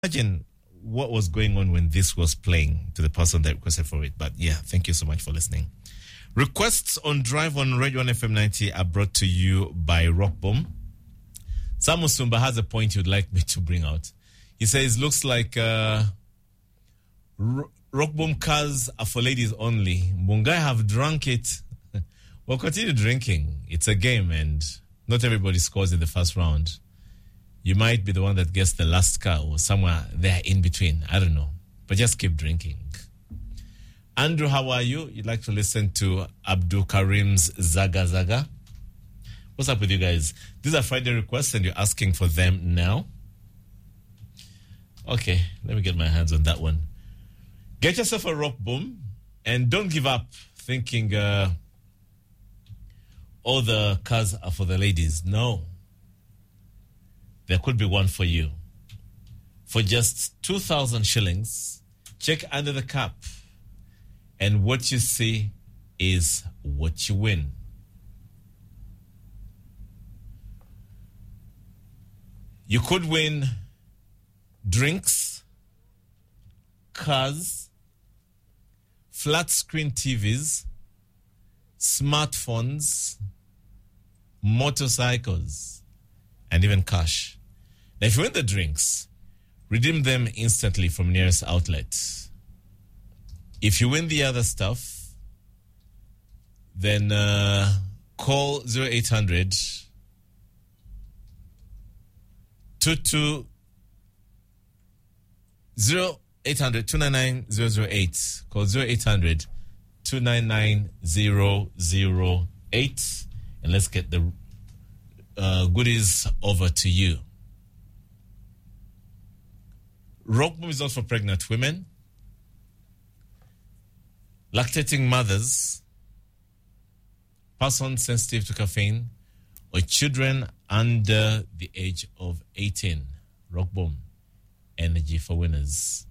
imagine what was going on when this was playing to the person that requested for it. But yeah, thank you so much for listening. Requests on Drive on Radio 1 FM 90 are brought to you by Rockboom. Sam Musumba has a point you'd like me to bring out. He says, looks like Rockboom cars are for ladies only. Mungai have drunk it. Well, continue drinking. It's a game and not everybody scores in the first round. You might be the one that gets the last car or somewhere there in between. I don't know. But just keep drinking. Andrew, how are you? You'd like to listen to Abdul Karim's Zaga Zaga? What's up with you guys? These are Friday requests and you're asking for them now? Okay, let me get my hands on that one. Get yourself a rock boom and don't give up thinking all the cars are for the ladies. No. There could be one for you. For just 2,000 shillings, check under the cap. And what you see is what you win. You could win drinks, cars, flat screen TVs, smartphones, motorcycles, and even cash. Now, if you win the drinks, redeem them instantly from nearest outlet. If you win the other stuff, then call 0800 22 0800 299 008. Call 0800 299 008 and let's get the goodies over to you. Rockboom is also for pregnant women, lactating mothers, persons sensitive to caffeine, or children under the age of 18. Rockboom, energy for winners.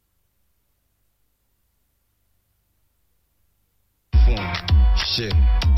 Shit.